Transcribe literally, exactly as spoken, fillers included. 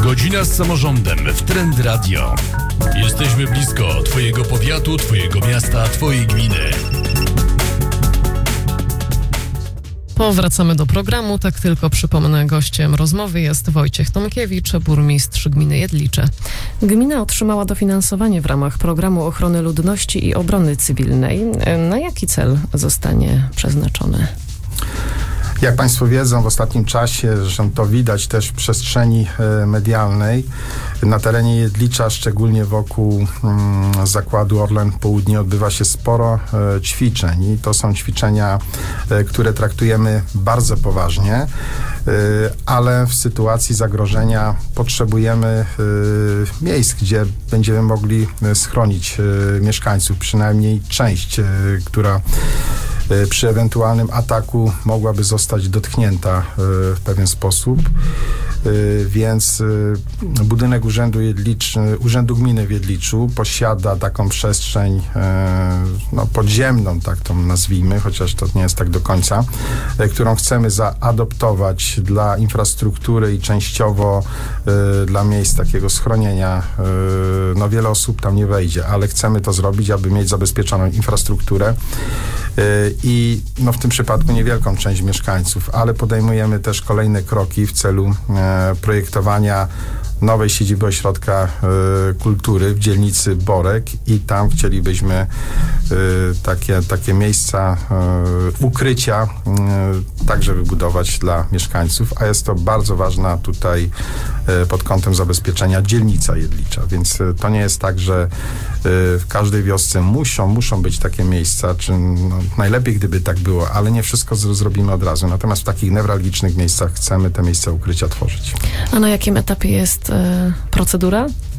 Godzina z samorządem w Trend Radio. Jesteśmy blisko Twojego powiatu, Twojego miasta, Twojej gminy. Powracamy do programu. Tak tylko przypomnę, gościem rozmowy jest Wojciech Tomkiewicz, burmistrz gminy Jedlicze. Gmina otrzymała dofinansowanie w ramach Programu Ochrony Ludności i Obrony Cywilnej. Na jaki cel zostanie przeznaczone? Jak Państwo wiedzą, w ostatnim czasie, zresztą to widać też w przestrzeni medialnej, na terenie Jedlicza, szczególnie wokół mm, zakładu Orlen Południe, odbywa się sporo e, ćwiczeń i to są ćwiczenia, e, które traktujemy bardzo poważnie, e, ale w sytuacji zagrożenia potrzebujemy e, miejsc, gdzie będziemy mogli schronić e, mieszkańców, przynajmniej część, e, która przy ewentualnym ataku mogłaby zostać dotknięta w pewien sposób. Więc budynek Urzędu Jedlicz, Urzędu Gminy w Jedliczu posiada taką przestrzeń no, podziemną, tak to nazwijmy, chociaż to nie jest tak do końca, którą chcemy zaadoptować dla infrastruktury i częściowo dla miejsc takiego schronienia. No wiele osób tam nie wejdzie, ale chcemy to zrobić, aby mieć zabezpieczoną infrastrukturę i no, w tym przypadku niewielką część mieszkańców, ale podejmujemy też kolejne kroki w celu e, projektowania nowej siedziby ośrodka y, kultury w dzielnicy Borek i tam chcielibyśmy y, takie, takie miejsca y, ukrycia y, także wybudować dla mieszkańców, a jest to bardzo ważna tutaj y, pod kątem zabezpieczenia dzielnica Jedlicza, więc y, to nie jest tak, że y, w każdej wiosce muszą, muszą być takie miejsca, czy no, najlepiej gdyby tak było, ale nie wszystko z, zrobimy od razu, natomiast w takich newralgicznych miejscach chcemy te miejsca ukrycia tworzyć. A na jakim etapie jest procedura?